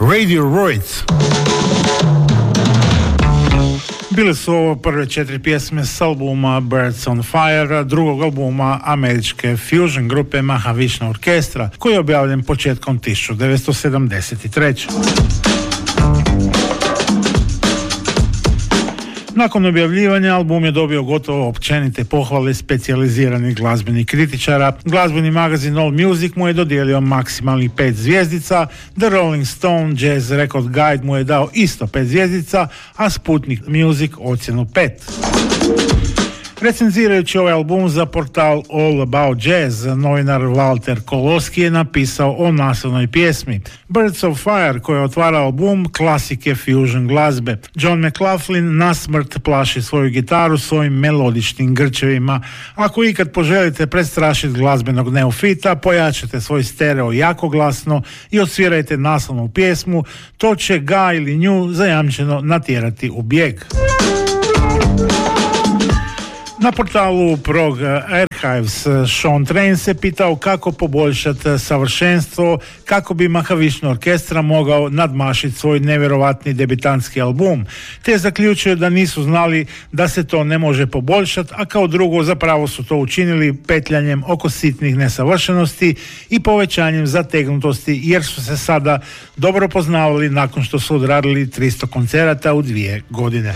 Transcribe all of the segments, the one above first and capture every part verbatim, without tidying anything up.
Radiohead. Bile su ovo prve četiri pjesme s albuma Birds on Fire, drugog albuma američke fusion grupe Mahavishnu Orkestra, koji je objavljen početkom tisuću devetsto sedamdeset treće. Nakon objavljivanja album je dobio gotovo općenite pohvale specijaliziranih glazbenih kritičara. Glazbeni magazin All Music mu je dodijelio maksimalnih pet zvjezdica, The Rolling Stone Jazz Record Guide mu je dao isto pet zvjezdica, a Sputnik Music ocjenu pet. Recenzirajući ovaj album za portal All About Jazz, novinar Walter Koloski je napisao o naslovnoj pjesmi. Birds of Fire, koja otvara album klasike fusion glazbe. John McLaughlin nasmrt plaši svoju gitaru svojim melodičnim grčevima. Ako ikad poželite prestrašiti glazbenog neofita, pojačate svoj stereo jako glasno i odsvirajte naslovnu pjesmu, to će ga ili nju zajamčeno natjerati u bijeg. Na portalu Prog Archives Sean Train se pitao kako poboljšati savršenstvo, kako bi Mahavishnu Orkestra mogao nadmašiti svoj nevjerovatni debitantski album, te zaključio da nisu znali da se to ne može poboljšati, a kao drugo zapravo su to učinili petljanjem oko sitnih nesavršenosti i povećanjem zategnutosti, jer su se sada dobro poznavali nakon što su odradili tristo koncerata u dvije godine.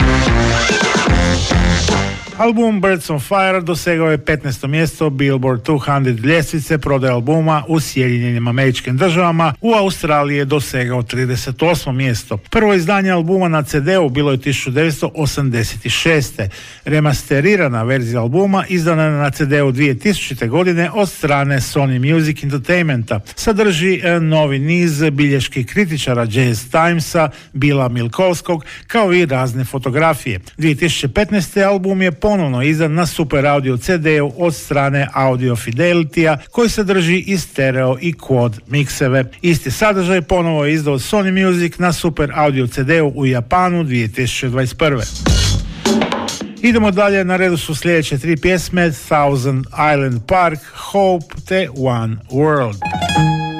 Album Birds on Fire dosegao je petnaesto mjesto Billboard dvjesto ljestvice prodaje albuma u Sjedinjenim Američkim Državama, u Australiji je dosegao trideset osmo mjesto. Prvo izdanje albuma na ce de u bilo je tisuću devetsto osamdeset šeste. Remasterirana verzija albuma izdana je na ce de u dvije tisućite. godine od strane Sony Music Entertainmenta. Sadrži novi niz bilješki kritičara Jazz Timesa, Billa Milkovskog, kao i razne fotografije. dvije tisuće petnaeste. album je ponovno izdan na Super Audio ce de-u od strane Audio Fidelity-a, koji sadrži i stereo i quad mikseve. Isti sadržaj ponovo je izdao Sony Music na Super Audio ce de-u u Japanu dvije tisuće dvadeset prve. Idemo dalje, na redu su sljedeće tri pjesme: Thousand Island Park, Hope te One World.